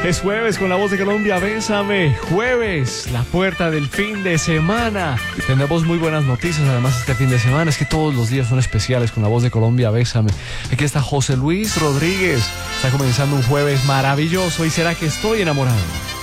Es jueves con La Voz de Colombia, bésame. Jueves, la puerta del fin de semana. Tenemos muy buenas noticias además este fin de semana. Es que todos los días son especiales con La Voz de Colombia, bésame. Aquí está José Luis Rodríguez. Está comenzando un jueves maravilloso. ¿Y será que estoy enamorado?